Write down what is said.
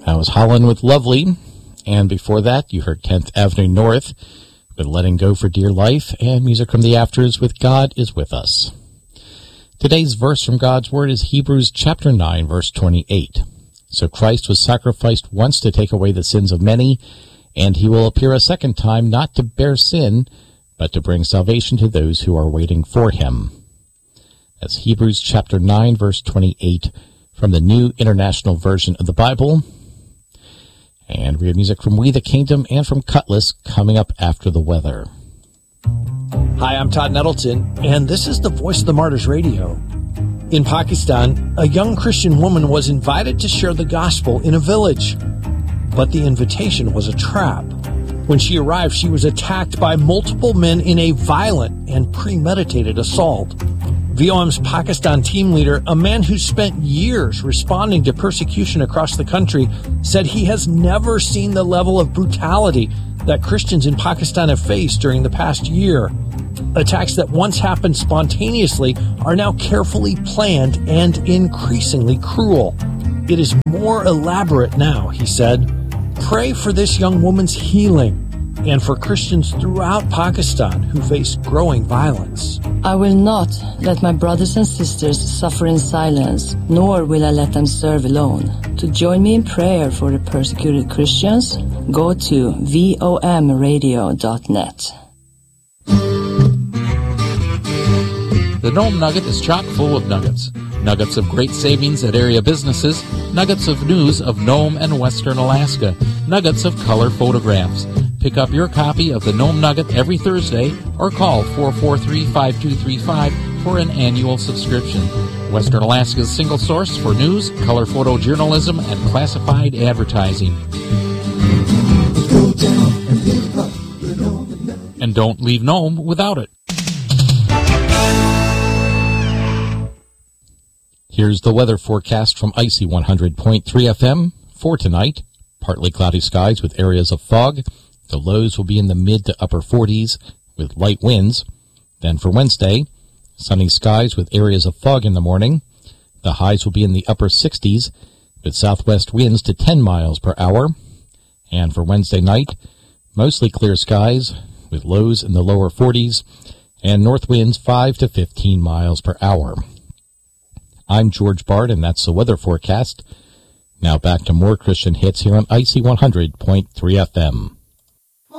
That was Holland with Lovely. And before that, you heard 10th Avenue North with Letting Go for Dear Life, and music from the Afters with God is With Us. Today's verse from God's Word is Hebrews chapter 9, verse 28. So Christ was sacrificed once to take away the sins of many, and he will appear a second time, not to bear sin, but to bring salvation to those who are waiting for him. That's Hebrews chapter 9, verse 28 from the New International Version of the Bible. And we have music from We the Kingdom and from Cutlass coming up after the weather. Hi, I'm Todd Nettleton, and this is the Voice of the Martyrs Radio. In Pakistan, a young Christian woman was invited to share the gospel in a village, but the invitation was a trap. When she arrived, she was attacked by multiple men in a violent and premeditated assault. VOM's Pakistan team leader, a man who spent years responding to persecution across the country, said he has never seen the level of brutality that Christians in Pakistan have faced during the past year. Attacks that once happened spontaneously are now carefully planned and increasingly cruel. It is more elaborate now, he said. Pray for this young woman's healing and for Christians throughout Pakistan who face growing violence. I will not let my brothers and sisters suffer in silence, nor will I let them serve alone. To join me in prayer for the persecuted Christians, go to vomradio.net. The Nome Nugget is chock full of nuggets. Nuggets of great savings at area businesses, nuggets of news of Nome and Western Alaska, nuggets of color photographs. Pick up your copy of the Nome Nugget every Thursday or call 443-5235 for an annual subscription. Western Alaska's single source for news, color photojournalism, and classified advertising. And don't leave Nome without it. Here's the weather forecast from Icy 100.3 FM for tonight. Partly cloudy skies with areas of fog. The lows will be in the mid to upper 40s with light winds. Then for Wednesday, sunny skies with areas of fog in the morning. The highs will be in the upper 60s with southwest winds to 10 miles per hour. And for Wednesday night, mostly clear skies with lows in the lower 40s and north winds 5 to 15 miles per hour. I'm George Bard, and that's the weather forecast. Now back to more Christian hits here on Icy 100.3 FM.